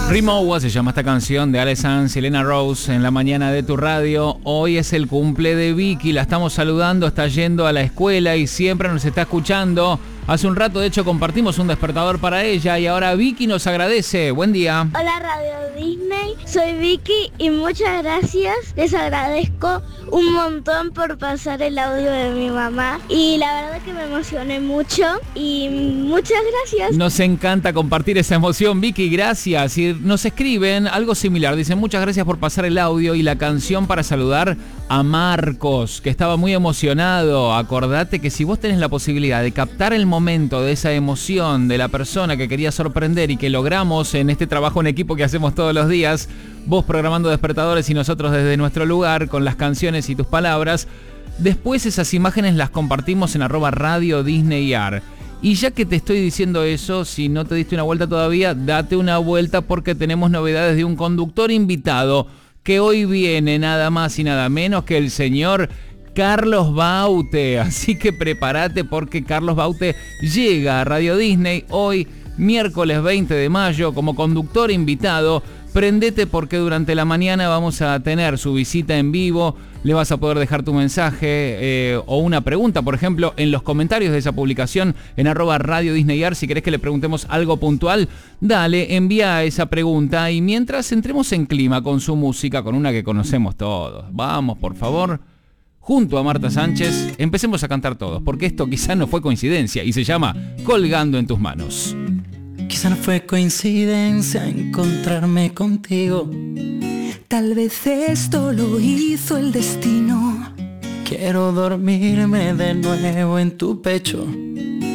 Rimowa se llama esta canción de Ale Sanz y Elena Rose en la mañana de tu radio. Hoy es el cumple de Vicky, la estamos saludando, está yendo a la escuela y siempre nos está escuchando. Hace un rato, de hecho, compartimos un despertador para ella y ahora Vicky nos agradece. Buen día. Hola Radio Disney, soy Vicky y muchas gracias. Les agradezco un montón por pasar el audio de mi mamá y la verdad que me emocioné mucho y muchas gracias. Nos encanta compartir esa emoción, Vicky, gracias. Y nos escriben algo similar, dicen muchas gracias por pasar el audio y la canción para saludar a Marcos, que estaba muy emocionado. Acordate que si vos tenés la posibilidad de captar el momento de esa emoción de la persona que quería sorprender y que logramos en este trabajo en equipo que hacemos todos los días, vos programando despertadores y nosotros desde nuestro lugar con las canciones y tus palabras, después esas imágenes las compartimos en @RadioDisneyAR. Y ya que te estoy diciendo eso, si no te diste una vuelta todavía, date una vuelta porque tenemos novedades de un conductor invitado que hoy viene nada más y nada menos que el señor Carlos Baute. Así que prepárate porque Carlos Baute llega a Radio Disney hoy, miércoles 20 de mayo, como conductor invitado. Prendete porque durante la mañana vamos a tener su visita en vivo. Le vas a poder dejar tu mensaje o una pregunta, por ejemplo, en los comentarios de esa publicación en @RadioDisneyAR. Si querés que le preguntemos algo puntual, dale, envía esa pregunta. Y mientras entremos en clima con su música, con una que conocemos todos. Vamos, por favor, junto a Marta Sánchez, empecemos a cantar todos, porque esto quizás no fue coincidencia y se llama Colgando en tus manos. Quizá no fue coincidencia encontrarme contigo. Tal vez esto lo hizo el destino. Quiero dormirme de nuevo en tu pecho.